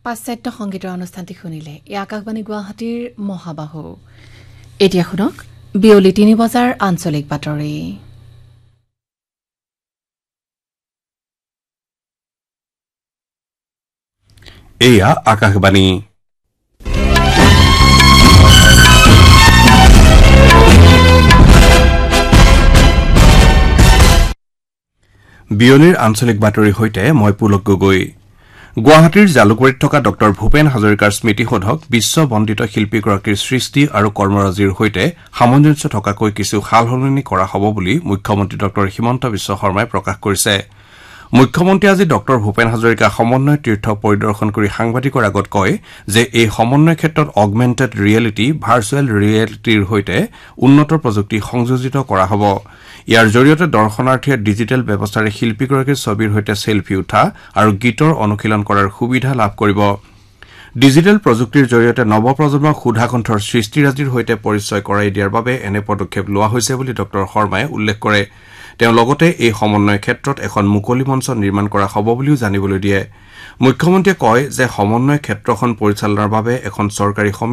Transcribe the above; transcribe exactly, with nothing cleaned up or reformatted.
পাশ্চাত্য সংগীতৰ অনুষ্ঠানটি শুনিলে এই আকাশবাণী গুৱাহাটীৰ মহাবাহু এতিয়া শুনক বিয়লি তিনি বজাৰ আঞ্চলিক বাতৰি এয়া আকাশবাণী বিয়লিৰ আঞ্চলিক বাতৰিৰ সৈতে মই পুলক গগৈ গুৱাহাটীৰ জালুকবাৰীত থকা ডক্টৰ ভূপেন হাজৰিকাৰ স্মৃতিসৌধক বিশ্ব বন্দিত শিল্পীগৰাকীৰ সৃষ্টি আৰু কৰ্মৰাজিৰ সৈতে সামঞ্জস্য থকাকৈ কিছু সালসলনি কৰা হ'ব বুলি মুখ্যমন্ত্ৰী ডক্টৰ হিমন্ত বিশ্ব শৰ্মাই প্ৰকাশ কৰিছে মুখ্যমন্ত্ৰী আজি ডক্টৰ ভূপেন হাজৰিকা সমন্বয় তীৰ্থ পৰিদৰ্শন কৰি সাংবাদিকৰ আগত কয় যে এই সমন্বয় ক্ষেত্ৰত অগমেণ্টেড ৰিয়েলিটি ভাৰ্চুৱেল ৰিয়েলিটিৰ সৈতে উন্নত প্ৰযুক্তি সংযোজিত কৰা হ'ব ইয়াৰ জৰিয়তে দৰ্শনাৰ্থীয়ে ডিজিটেল ব্যৱস্থাৰে শিল্পীগৰাকীৰ ছবিৰ সৈতে চেলফি উঠা আৰু গীতৰ অনুশীলন কৰাৰ সুবিধা লাভ কৰিব ডিজিটেল প্ৰযুক্তিৰ জৰিয়তে নৱপ্ৰজন্মক সুধাকণ্ঠৰ সৃষ্টিৰাজিৰ সৈতে পৰিচয় কৰাই দিয়াৰ বাবে এনে পদক্ষেপ লোৱা হৈছে বুলি ডক্টৰ শৰ্মাই উল্লেখ কৰে তেওঁ লগতে এই সমন্বয় ক্ষেত্ৰত এখন মুকলি মঞ্চ নিৰ্মাণ কৰা হ'ব বুলিও জানিবলৈ দিয়ে মুখ্যমন্ত্ৰীয়ে কয় যে সমন্বয় ক্ষেত্ৰখন পৰিচালনাৰ বাবে এখন চৰকাৰী